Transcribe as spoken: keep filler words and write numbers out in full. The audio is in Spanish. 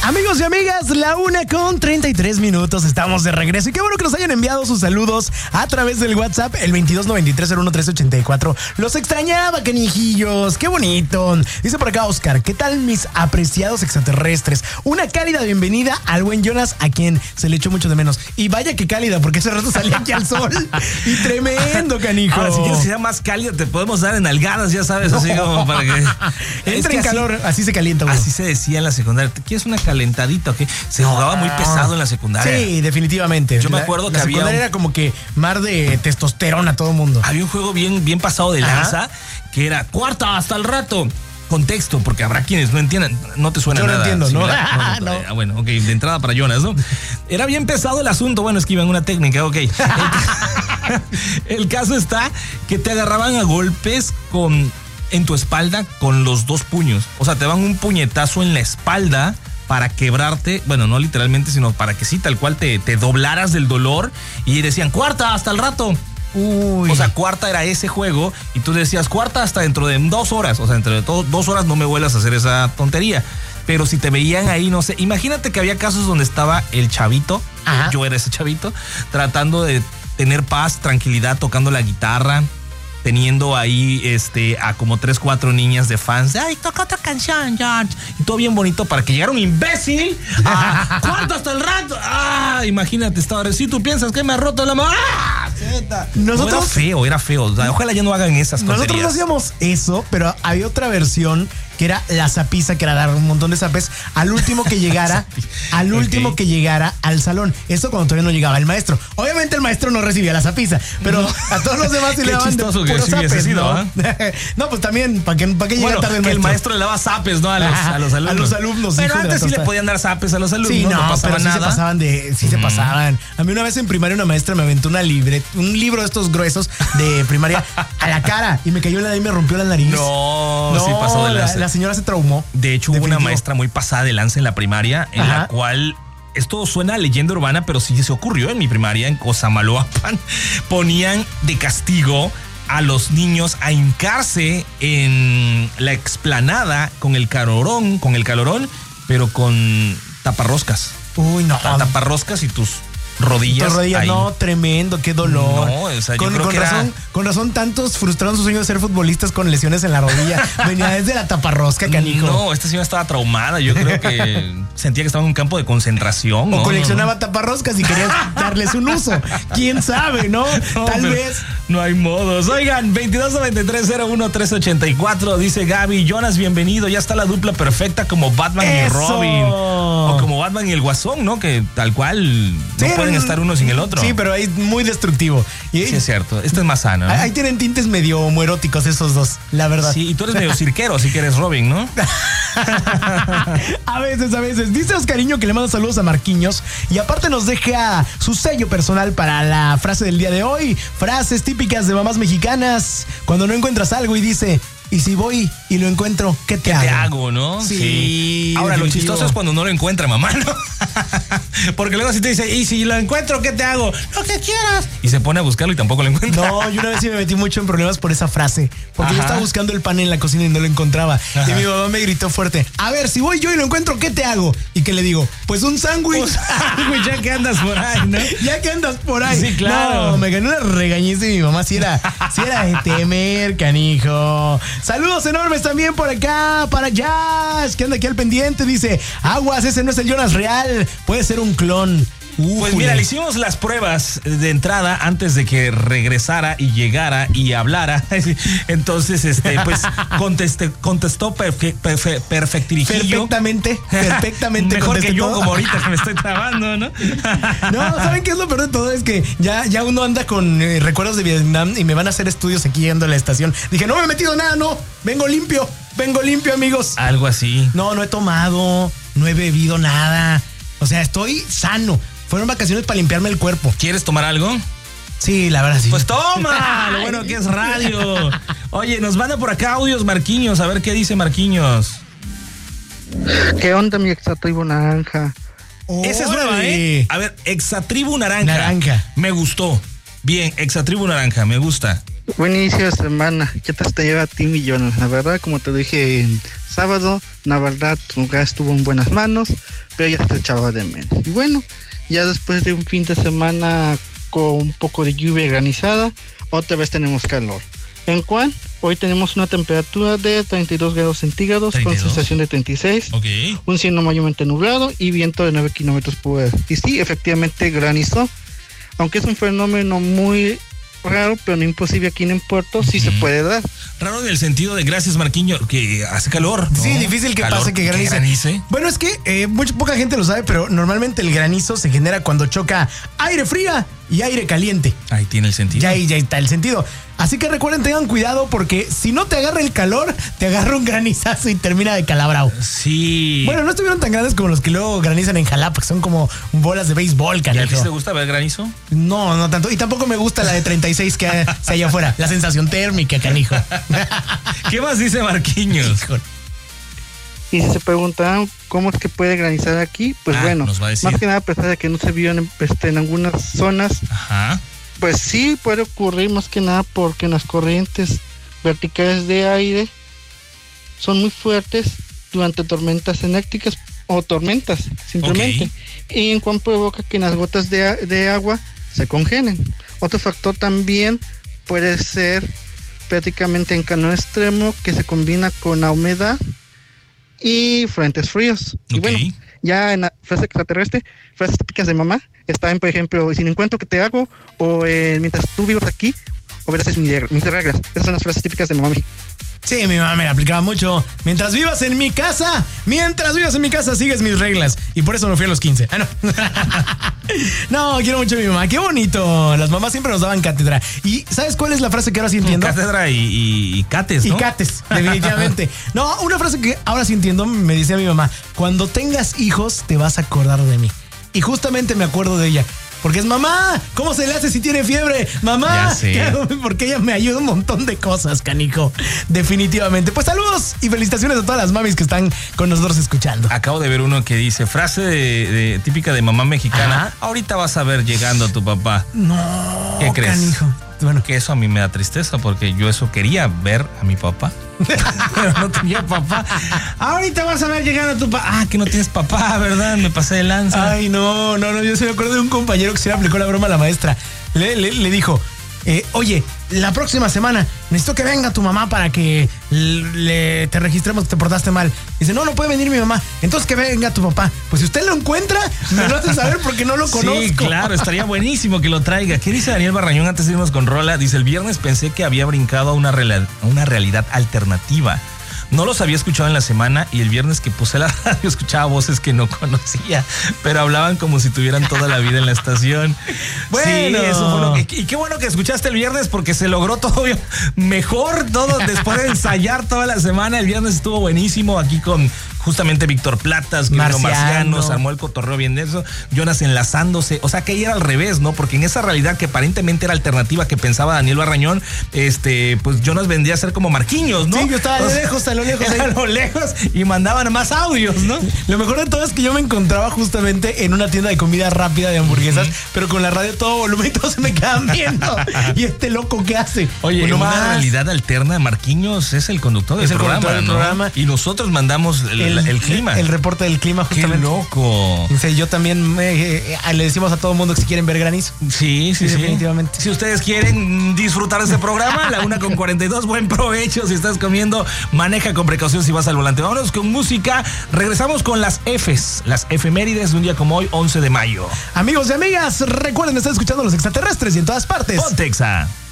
Amigos y amigas, la una con treinta y tres minutos, estamos de regreso y qué bueno que nos hayan enviado sus saludos a través del WhatsApp, el veintidós noventa y tres cero uno trece ochenta y cuatro. Los extrañaba, canijillos, qué bonito. Dice por acá Oscar, ¿qué tal mis apreciados extraterrestres? Una cálida bienvenida al buen Jonas, a quien se le echó mucho de menos. Y vaya que cálida, porque ese rato salía aquí al sol y tremendo, canijo. Ahora, si quieres que sea más cálida, te podemos dar en nalgadas, ya sabes, así como para que... Entra en así, calor, así se calienta uno. Así se decía en la secundaria. ¿Quieres una calentadita o qué? Se jugaba muy pesado en la secundaria. Sí, definitivamente. Yo me La- acuerdo la que había secundaria un- era como que mar de testosterona a todo mundo. Había un juego bien, bien pasado de lanza, Ajá. que era cuarta hasta el rato. Contexto, porque habrá quienes no entiendan, no te suena Yo no nada. entiendo, ¿no? similar? No. Ah, bueno, ok, de entrada para Jonas, ¿no? Era bien pesado el asunto, bueno, es que iban una técnica, ok. El, el caso está que te agarraban a golpes con, en tu espalda con los dos puños. O sea, te van un puñetazo en la espalda para quebrarte, bueno, no literalmente, sino para que sí, tal cual te, te doblaras del dolor y decían, cuarta, hasta el rato. Uy. O sea, cuarta era ese juego y tú decías cuarta hasta dentro de dos horas. O sea, dentro de todo, dos horas no me vuelvas a hacer esa tontería. Pero si te veían ahí, no sé, imagínate que había casos donde estaba el chavito, Ajá. yo era ese chavito, tratando de tener paz, tranquilidad, tocando la guitarra, teniendo ahí este a como tres, cuatro niñas de fans. Ay, toca otra canción, George. Y todo bien bonito para que llegara un imbécil. Ah, ¿cuánto hasta el rato? Ah, imagínate, estaba. Si tú piensas que me ha roto la mano. ¡Ah! Zeta. Nosotros- No, era feo, era feo. O sea, ojalá ya no hagan esas tonterías. Nosotros no hacíamos eso, pero había otra versión que era la zapiza, que era dar un montón de zapes al último que llegara, al último Ok. que llegara al salón. Eso cuando todavía no llegaba el maestro. Obviamente el maestro no recibía la zapiza, pero No. a todos los demás sí Qué le daban de chistoso que puros sí hubiese zapes, sido, ¿no? ¿ah? No, pues también, para que, para que llegue Bueno, tarde el que el maestro. maestro le daba zapes, ¿no? A los, Ajá, a los alumnos. a los alumnos, Pero hijo de la antes sí le tostada. podían dar zapes a los alumnos. Sí, no, no pasaba pero sí nada. se pasaban de, sí se pasaban. A mí una vez en primaria una maestra me aventó una libre, un libro de estos gruesos de primaria a la cara y me cayó la y me rompió la nariz. No, No, sí pasó de la, lanza. la señora se traumó. De hecho, hubo una Definitivo. maestra muy pasada de lanza en la primaria, en Ajá. la cual esto suena a leyenda urbana, pero sí se ocurrió en mi primaria, en Cosamaloapan. Ponían de castigo a los niños a hincarse en la explanada con el calorón, con el calorón, pero con taparroscas. Uy, no. Taparroscas y tus rodillas. Tus rodillas, ahí. no, tremendo, qué dolor. No, o sea, yo con, creo con que era- razón, con razón, tantos frustraron su sueño de ser futbolistas con lesiones en la rodilla. Venía desde la taparrosca, canijo. No, esta señora estaba traumada. Yo creo que sentía que estaba en un campo de concentración. O ¿no? coleccionaba No, no. taparroscas y querías darles un uso. ¿Quién sabe, no? No, Tal pero vez. No hay modos. Oigan, veintidós noventa y tres cero uno tres ochenta y cuatro, dice Gaby. Jonas, bienvenido. Ya está la dupla perfecta como Batman y ¡Eso! Robin. O como Batman y el Guasón, ¿no? Que tal cual no Sí, pueden eran- estar uno sin el otro. Sí, pero es muy destructivo. Y Sí, es cierto. Este es más sano, ¿no? ahí, ahí tienen tintes medio homoeróticos esos dos, la verdad. Sí, y tú eres medio cirquero, así que eres Robin, ¿no? A veces, a veces. Dice Oscariño que le manda saludos a Marquinhos y aparte nos deja su sello personal para la frase del día de hoy. Frases típicas de mamás mexicanas. Cuando no encuentras algo y dice, y si voy y lo encuentro, ¿qué te ¿Qué hago? te hago, no? Sí, Ahora, lo definitivo. chistoso es cuando no lo encuentra mamá, ¿no? Porque luego si te dice, y si lo encuentro, ¿qué te hago? Lo que quieras. Y se pone a buscarlo y tampoco lo encuentra. No, yo una vez sí me metí mucho en problemas por esa frase. Porque yo Ajá. estaba buscando el pan en la cocina y no lo encontraba. Ajá. Y mi mamá me gritó fuerte, a ver, si voy yo y lo encuentro, ¿qué te hago? Y que le digo, pues un sándwich. Güey, ya que andas por ahí, ¿no? Ya que andas por ahí. Sí, claro. No, me ganó una regañiza y mi mamá sí era, sí era de temer, canijo. Saludos enormes también por acá para Jazz, que anda aquí al pendiente. Dice, aguas, ese no es el Jonas real, puede ser un clon. Pues mira, le hicimos las pruebas de entrada antes de que regresara y llegara y hablara. Entonces, este, pues contesté, contestó perfe, perfe, perfectirijillo. Perfectamente, perfectamente. Mejor contesté que yo, todo. como ahorita que me estoy trabando, ¿no? No, ¿saben qué es lo peor de todo? Es que ya, ya uno anda con eh, recuerdos de Vietnam y me van a hacer estudios aquí llegando a la estación. Dije, no me he metido nada, no. Vengo limpio, vengo limpio, amigos. Algo así. No, no he tomado, no he bebido nada. O sea, estoy sano. Fueron vacaciones para limpiarme el cuerpo. ¿Quieres tomar algo? Sí, la verdad sí. Pues toma, lo bueno que es radio. Oye, nos manda por acá audios Marquinhos, a ver qué dice Marquinhos. ¿Qué onda, mi exatribu naranja? Esa es nueva, ¡Órale! ¿eh? A ver, Exatribu Naranja. Naranja. Me gustó. Bien, Exatribu Naranja, me gusta. Buen inicio de semana. ¿Qué tal te lleva a ti, Millones? La verdad, como te dije en sábado, la verdad, tu lugar estuvo en buenas manos, pero ya se echaba de menos. Y bueno, ya después de un fin de semana con un poco de lluvia granizada, otra vez tenemos calor. En cual, hoy tenemos una temperatura de treinta y dos grados centígrados treinta y dos. Con sensación de treinta y seis, okay. Un cielo mayormente nublado y viento de nueve kilómetros por hora. Y sí, efectivamente granizó, aunque es un fenómeno muy raro, pero no imposible aquí en Puerto, sí uh-huh. se puede dar. Raro en el sentido de, gracias Marquiño, que hace calor, ¿no? Sí, difícil que calor, pase que granice. que granice. Bueno, es que eh, mucha, poca gente lo sabe, pero normalmente el granizo se genera cuando choca aire fría y aire caliente. Ahí tiene el sentido. Ya ahí ya está el sentido. Así que recuerden, tengan cuidado porque si no te agarra el calor, te agarra un granizazo y termina de calabrao. Sí. Bueno, no estuvieron tan grandes como los que luego granizan en Jalapa, que son como bolas de béisbol, canijo. ¿Y a ti te gusta ver granizo? No, no tanto. Y tampoco me gusta la de treinta y seis que hay allá afuera. La sensación térmica, canijo. ¿Qué más dice Marquiños? Y si se preguntan cómo es que puede granizar aquí, pues ah, bueno, nos va a decir. Más que nada a pesar de que no se vio en, este, en algunas zonas, ajá. Pues sí puede ocurrir más que nada porque las corrientes verticales de aire son muy fuertes durante tormentas eléctricas o tormentas simplemente, okay. Y en cuanto provoca que las gotas de, de agua se congelen. Otro factor también puede ser prácticamente en calor extremo que se combina con la humedad y frentes fríos. Okay. Y bueno, ya en la frase extraterrestre, frases típicas de mamá, están, por ejemplo, sin encuentro que te hago, o eh, mientras tú vivas aquí, obedeces mis, mis reglas. Esas son las frases típicas de mamá. Sí, mi mamá me la aplicaba mucho. Mientras vivas en mi casa, mientras vivas en mi casa, sigues mis reglas. Y por eso no fui a los quince. Ah, no. No, quiero mucho a mi mamá. Qué bonito. Las mamás siempre nos daban cátedra. ¿Y sabes cuál es la frase que ahora sí entiendo? Cátedra y, y, y cates, ¿no? Y cates, definitivamente. No, una frase que ahora sí entiendo, me decía mi mamá: cuando tengas hijos, te vas a acordar de mí. Y justamente me acuerdo de ella. Porque es mamá, ¿cómo se le hace si tiene fiebre? Mamá, porque ella me ayuda un montón de cosas, canijo. Definitivamente. Pues saludos y felicitaciones a todas las mamis que están con nosotros escuchando. Acabo de ver uno que dice, frase de, de, típica de mamá mexicana. Ajá. Ahorita vas a ver llegando a tu papá. No, ¿qué crees? Canijo. Bueno, que eso a mí me da tristeza porque yo eso quería ver a mi papá. Pero no tenía papá. Ahorita vas a ver llegando a tu papá. Ah, que no tienes papá, ¿verdad? Me pasé de lanza. Ay, no, no, no. Yo se me acuerdo de un compañero que se le aplicó la broma a la maestra. Le, le, le dijo, eh, oye, la próxima semana necesito que venga tu mamá para que le, te registremos que te portaste mal. Dice, no, no puede venir mi mamá. Entonces que venga tu papá. Pues si usted lo encuentra, me lo hace saber porque no lo conozco. Sí, claro, estaría buenísimo que lo traiga. ¿Qué dice Daniel Barrañón antes de irnos con rola? Dice, el viernes pensé que había brincado a una, real, a una realidad alternativa. No los había escuchado en la semana y el viernes que puse la radio escuchaba voces que no conocía, pero hablaban como si tuvieran toda la vida en la estación. Bueno, sí, eso fue lo que, y qué bueno que escuchaste el viernes porque se logró todo mejor, todo después de ensayar toda la semana. El viernes estuvo buenísimo aquí con justamente Víctor Platas, Marciano, Marciano se armó el cotorreo bien de eso, Jonas enlazándose, o sea que ahí era al revés, ¿no? Porque en esa realidad que aparentemente era alternativa que pensaba Daniel Barrañón, este, pues Jonas vendría a ser como Marquiños, ¿no? Sí, yo estaba a lo lejos, a lo lejos, a lo lejos y mandaban más audios, ¿no? Lo mejor de todo es que yo me encontraba justamente en una tienda de comida rápida de hamburguesas, uh-huh. pero con la radio todo volumen y todos se me quedaban viendo. Y este loco, ¿qué hace? Oye, en una realidad alterna, Marquiños es el conductor del es el programa, conductor del ¿no? programa. Y nosotros mandamos el, el, el clima. El, el reporte del clima, justamente. ¡Qué loco! Dice, yo también me, eh, le decimos a todo el mundo que si quieren ver granizo. Sí, sí, sí, definitivamente. Si ustedes quieren disfrutar de este programa, la una con cuarenta y dos, buen provecho. Si estás comiendo, maneja con precaución si vas al volante. Vámonos con música. Regresamos con las Fs, las efemérides de un día como hoy, once de mayo. Amigos y amigas, recuerden estar escuchando Los Extraterrestres y en todas partes. Pontexa.